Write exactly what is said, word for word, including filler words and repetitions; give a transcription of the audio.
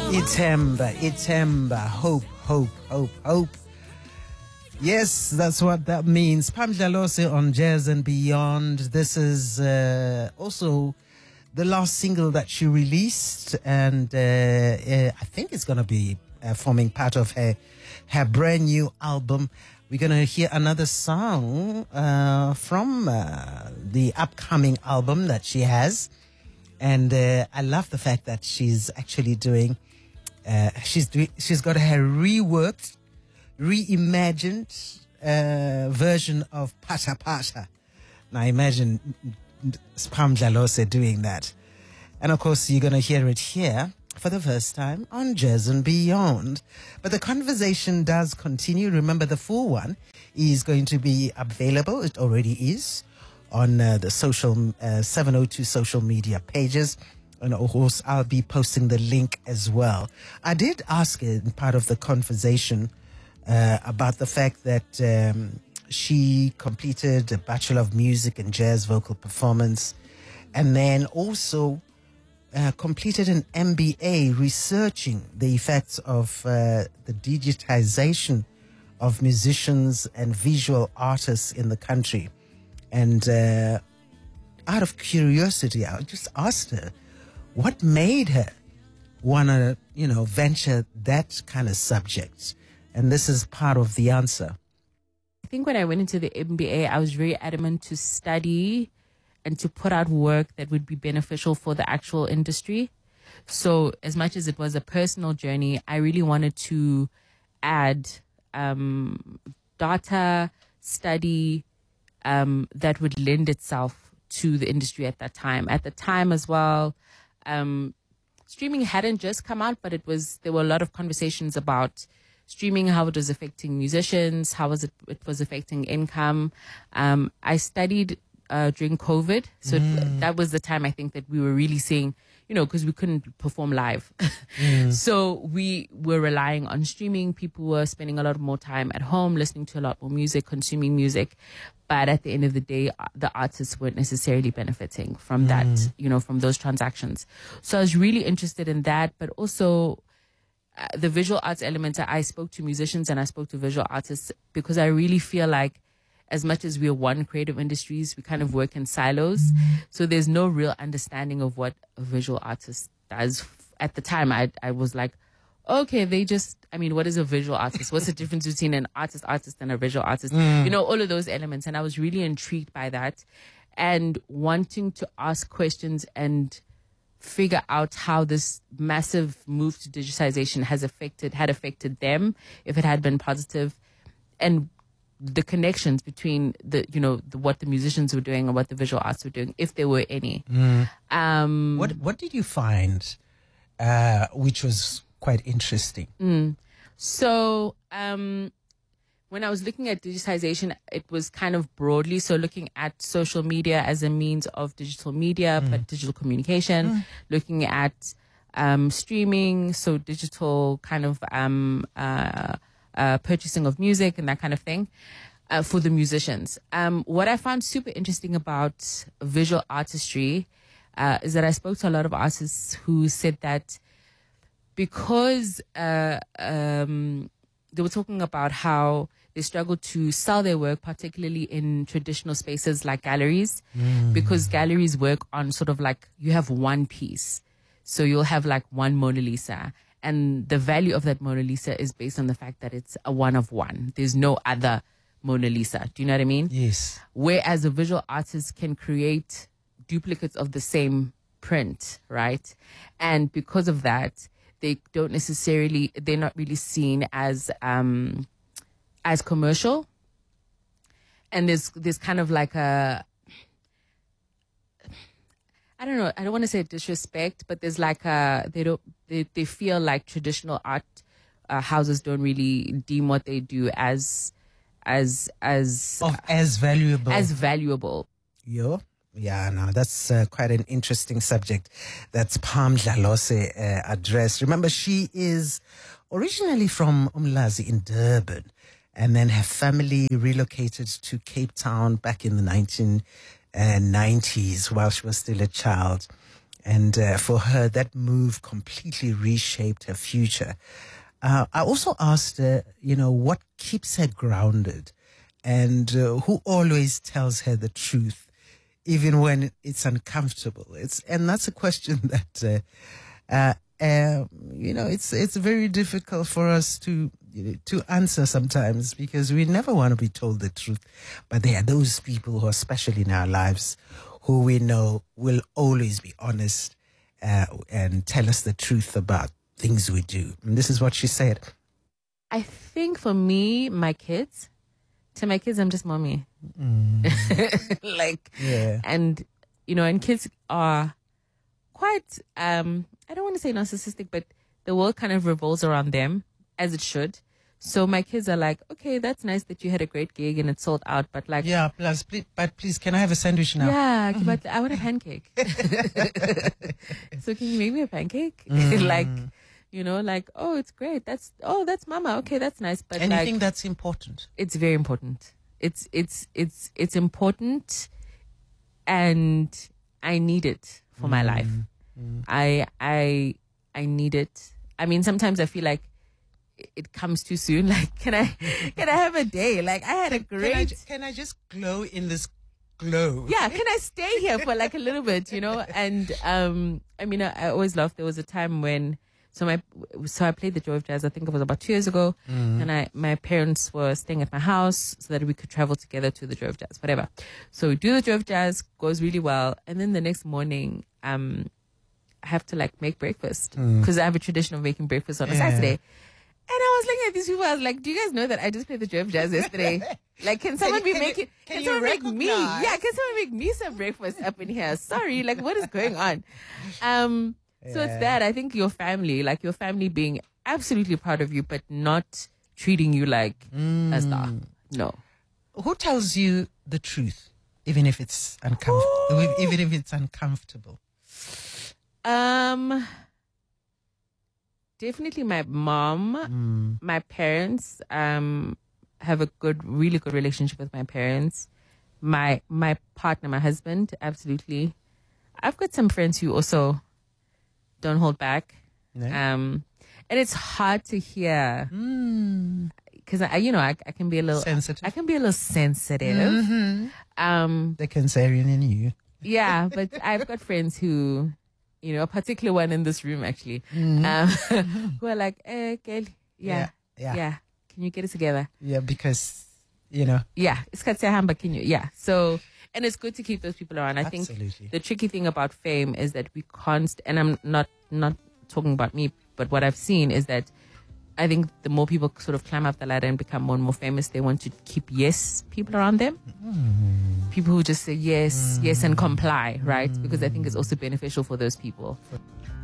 Itemba, Itemba, hope, hope, hope, hope. Yes, that's what that means. Pam Dlalosi on Jazz and Beyond. This is uh, also the last single that she released, and uh, uh, I think it's going to be uh, forming part of her her brand new album. We're going to hear another song uh, from uh, the upcoming album that she has, and uh, I love the fact that she's actually doing. Uh, she's doing. She's got her reworked, reimagined uh, version of Pata Pata. Now imagine Pam Dlalosi doing that. And of course, you're going to hear it here for the first time on Jazz and Beyond. But the conversation does continue. Remember, the full one is going to be available. It already is on uh, the social uh, seven oh two social media pages. And of course, I'll be posting the link as well. I did ask her in part of the conversation uh, about the fact that um, she completed a Bachelor of Music and Jazz Vocal Performance, and then also uh, completed an M B A researching the effects of uh, the digitization of musicians and visual artists in the country. And uh, out of curiosity, I just asked her, what made her want to, you know, venture that kind of subject? And this is part of the answer. I think when I went into the M B A, I was very adamant to study and to put out work that would be beneficial for the actual industry. So as much as it was a personal journey, I really wanted to add um, data, study um, that would lend itself to the industry at that time. At the time as well, Um, streaming hadn't just come out, but it was, there were a lot of conversations about streaming, how it was affecting musicians, how was it, it was affecting income. Um, I studied uh, during COVID. So mm. it, that was the time I think that we were really seeing, you know, because we couldn't perform live. mm. So we were relying on streaming. People were spending a lot more time at home, listening to a lot more music, consuming music. But at the end of the day, the artists weren't necessarily benefiting from that, mm. you know, from those transactions. So I was really interested in that, but also uh, the visual arts elements. I spoke to musicians and I spoke to visual artists because I really feel like as much as we're one creative industries, we kind of work in silos. Mm. So there's no real understanding of what a visual artist does. At the time, I I was like, okay, they just, I mean, what is a visual artist? What's the difference between an artist artist and a visual artist? Mm. You know, all of those elements. And I was really intrigued by that and wanting to ask questions and figure out how this massive move to digitization has affected, had affected them, if it had been positive, and the connections between the, you know, the, what the musicians were doing and what the visual arts were doing, if there were any. Mm. Um, what, what did you find, uh, which was quite interesting? Mm. So um, when I was looking at digitization, it was kind of broadly. So looking at social media as a means of digital media, mm. but digital communication, mm. looking at um, streaming, so digital kind of um, uh, uh, purchasing of music and that kind of thing uh, for the musicians. Um, what I found super interesting about visual artistry uh, is that I spoke to a lot of artists who said that because uh, um, they were talking about how they struggle to sell their work, particularly in traditional spaces like galleries, mm. because galleries work on sort of like, you have one piece. So you'll have like one Mona Lisa. And the value of that Mona Lisa is based on the fact that it's a one of one. There's no other Mona Lisa. Do you know what I mean? Yes. Whereas a visual artist can create duplicates of the same print, right? And because of that, they don't necessarily, they're not really seen as um, as commercial. And there's there's kind of like a, I don't know, I don't want to say disrespect, but there's like a, they don't, they, they feel like traditional art uh, houses don't really deem what they do as, as, as, of as valuable. As valuable. Yeah. Yeah, no, that's uh, quite an interesting subject that's Pam Dlalosi uh, addressed. Remember, she is originally from Umlazi in Durban, and then her family relocated to Cape Town back in the nineteen nineties while she was still a child. And uh, for her, that move completely reshaped her future. Uh, I also asked her, you know, what keeps her grounded and uh, who always tells her the truth, even when it's uncomfortable. It's and that's a question that, uh, uh, uh, you know, it's it's very difficult for us to to answer sometimes because we never want to be told the truth. But there are those people who are special in our lives who we know will always be honest uh, and tell us the truth about things we do. And this is what she said. I think for me, my kids, to my kids, I'm just mommy. Mm. like, Yeah. and, you know, and kids are quite, um, I don't want to say narcissistic, but the world kind of revolves around them, as it should. So my kids are like, okay, that's nice that you had a great gig and it sold out, but like, Yeah, plus, please, but please, can I have a sandwich now? yeah, but I want a pancake. So can you make me a pancake? Mm. Like, you know, like, oh, it's great. That's, oh, that's mama. Okay, that's nice. But And you like, think that's important? it's very important. It's, it's, it's, it's important and I need it for my life. Mm. I, I, I need it. I mean, sometimes I feel like it comes too soon. Like, can I, can I have a day? Like, I had a great. Can I, can I just glow in this glow? Yeah, can I stay here for like a little bit, you know? And um, I mean, I, I always loved. There was a time when, so my, so I played the Joy of Jazz. I think it was about two years ago, Mm. and I, my parents were staying at my house so that we could travel together to the Joy of Jazz, whatever. So we do the Joy of Jazz, goes really well, and then the next morning, um, I have to like make breakfast because I have a tradition of making breakfast on a Yeah. Saturday. And I was looking at these people. I was like, "Do you guys know that I just played the Joy of Jazz yesterday? Like, can someone you- be can you- making? can Can, you someone make me? recognize? Yeah, can someone make me some breakfast up in here? Sorry, like, what is going on? Um, so it's Yeah. that. I think your family, like your family, being absolutely proud of you, but not treating you like a star. No. Who tells you the truth, even if it's uncomfortable? Even if it's uncomfortable. Um. Definitely my mom. Mm. My parents um have a good, really good relationship with my parents. My my partner, my husband, absolutely. I've got some friends who also don't hold back. No? Um, and it's hard to hear Mm. because I, you know, I, I can be a little Sensitive. I can be a little sensitive. Mhm. Um, The Cancerian in you. yeah, but I've got friends who, you know, a particular one in this room actually, Mhm. um, who are like, eh, girl, yeah, Yeah. yeah, can you get it together? Yeah, because, you know. Yeah, it's Katsehamba, can you? Yeah. So, and it's good to keep those people around. I think Absolutely. the tricky thing about fame is that we const, and I'm not, not talking about me, but what I've seen is that I think the more people sort of climb up the ladder and become more and more famous, they want to keep yes people around them. Mm. People who just say yes, yes, and comply, right? Because I think it's also beneficial for those people.